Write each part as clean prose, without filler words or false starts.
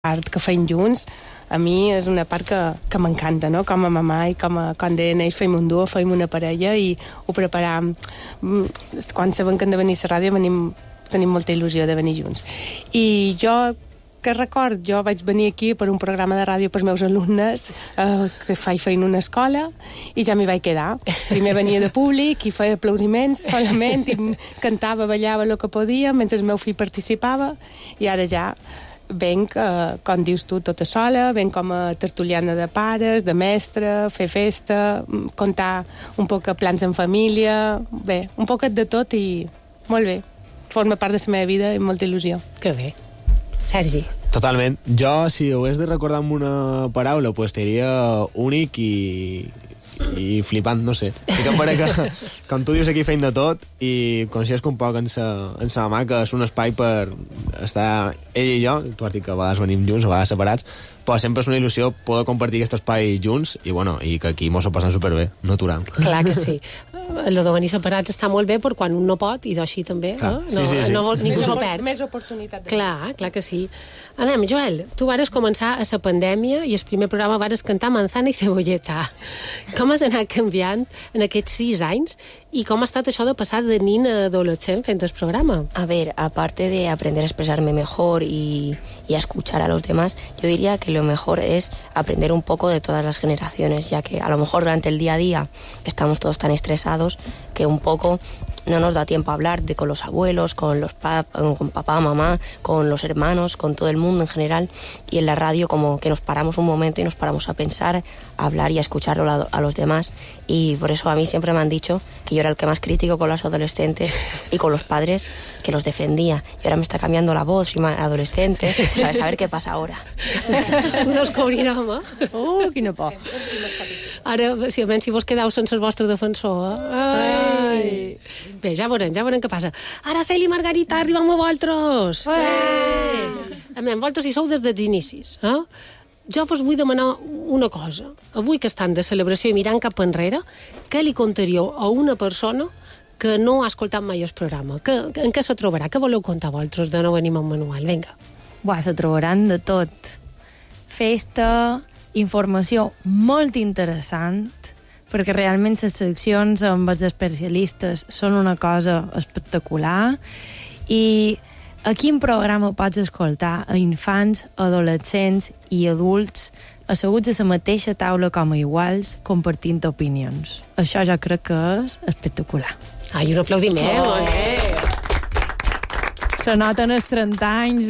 part que feim junts, a mi és una part que m'encanta, no? Com a mamà i quan deia neix feim un duo, feim una parella i ho preparàvem. Quan sabem que hem de venir a la ràdio tenim molta il·lusió de venir junts. I jo, que record, jo vaig venir aquí per un programa de ràdio pels meus alumnes que feien una escola i ja m'hi vaig quedar. Primer venia de públic i feia aplaudiments solament i cantava, ballava el que podia mentre el meu fill participava i ara ja venc, com dius tu, tota sola, venc com a tertuliana de pares, de mestre, fer festa, contar un poc plans en família, bé, un poquet de tot i molt bé. Forma part de la meva vida i molta il·lusió. Que bé. Sergi. Totalment. Jo, si ho hagués de recordar amb una paraula, pues diria únic i flipant, no sé. Sí que em pare que, com tu dius, aquí feim de tot i coneixes un poc en sa mamà, que és un espai per estar ell i jo, tu has dit que a vegades venim junts, a vegades separats, però sempre és una il·lusió poder compartir aquest espai junts i, bueno, i que aquí mos ho passem superbé, no aturant. Clar que sí. El de venir separats està molt bé per quan un no pot i d'així també, clar. No? Sí. Ningú s'ho perd. Més oportunitat. Clar que sí. A veure, Joel, tu vares començar a la pandèmia i el primer programa vares cantar Manzana i Cebolleta. Com has anat canviant en aquests 6 anys i com ha estat això de passar de nin a adolescent fent el programa? A ver, aparte de aprender a expresarme mejor y a escuchar a los demás, yo diría que lo mejor es aprender un poco de todas las generaciones, ya que a lo mejor durante el día a día estamos todos tan estresados que un poco no nos da tiempo a hablar con los abuelos, con papá, mamá, con los hermanos, con todo el mundo en general, y en la radio como que nos paramos un momento y nos paramos a pensar, a hablar y a escucharlo a los demás, y por eso a mí siempre me han dicho que yo era el que más crítico con los adolescentes y con los padres, que los defendía, y ahora me está cambiando la voz, soy más adolescente, pues a ver què passa ara. Ho descobrirem, Quina por. Ara, si vos quedeu sense el vostre defensor, Ai. Bé, ja veurem què passa. Araceli i Margarita, arribem a vosaltres! A vosaltres hi sou des dels inicis, Jo vos vull demanar una cosa. Avui que estan de celebració i mirant cap enrere, què li contaríeu a una persona que no ha escoltat mai el programa? En què se trobarà? Què voleu contar vosaltres de No venim amb Manuel? Vinga. Se trobaran de tot. Festa, informació molt interessant, perquè realment les seccions amb els especialistes són una cosa espectacular i a quin programa pots escoltar a infants, adolescents i adults asseguts a la mateixa taula com a iguals compartint opinions. Això jo crec que és espectacular. Ai, un aplaudiment, molt bé. Se noten els 30 anys,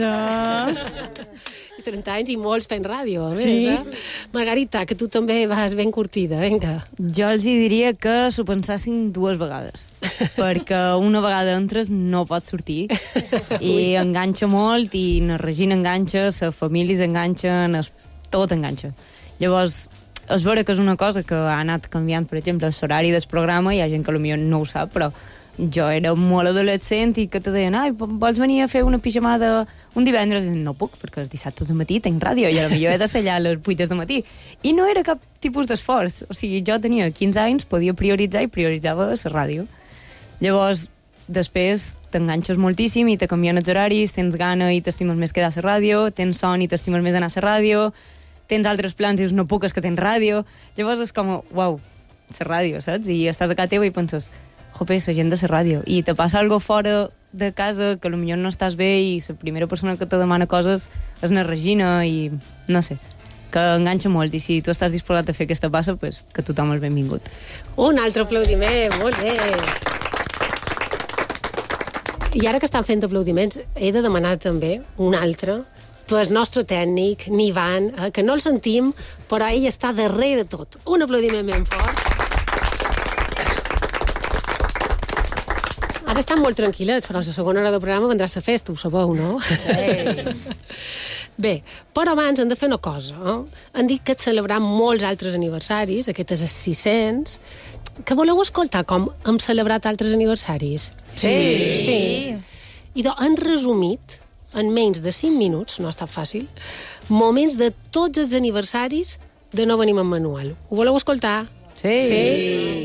30 anys i molts fent ràdio, a més, Sí. Margarita, que tu també vas ben curtida, vinga. Jo els diria que s'ho pensessin 2 vegades, perquè una vegada entres no pots sortir i enganxa molt i la Regina enganxa, les famílies enganxen, tot enganxa. Llavors, és vera que és una cosa que ha anat canviant, per exemple, l'horari del programa, hi ha gent que potser no ho sap, però jo era molt adolescent i que te deien, vols venir a fer una pijamada un divendres? I no puc, perquè el dissabte de matí tinc ràdio i potser he de ser allà a les 8 de matí. I no era cap tipus d'esforç. O sigui, jo tenia 15 anys, podia prioritzar i prioritzava la ràdio. Llavors, després t'enganxes moltíssim i te canvien els horaris, tens gana i t'estimes més quedar a la ràdio, tens son i t'estimes més anar a la ràdio, tens altres plans i dius, no puc, és que tens ràdio. Llavors és com, uau, la ràdio, saps? I estàs a casa teva i penses, jope, la gent de la ràdio, i te passa algo fora de casa que potser no estàs bé i la primera persona que te demana coses és la Regina i no sé, que enganxa molt i si tu estàs disposat a fer aquesta passa, pues, que tothom és benvingut. Un altre aplaudiment, molt bé. I ara que estan fent aplaudiments, he de demanar també un altre pel nostre tècnic, Nivan, que no el sentim, però ell està darrere tot. Un aplaudiment ben fort. Ara estan molt tranquil·les, però a la segona hora del programa vendrà la festa, ho sabeu, no? Sí. Bé, però abans hem de fer una cosa. Han dit que celebram molts altres aniversaris, aquest és el 600. Que voleu escoltar com hem celebrat altres aniversaris? Sí. I han resumit, en menys de 5 minuts, no ha estat fàcil, moments de tots els aniversaris de No venim amb Manuel. Ho voleu escoltar? Sí.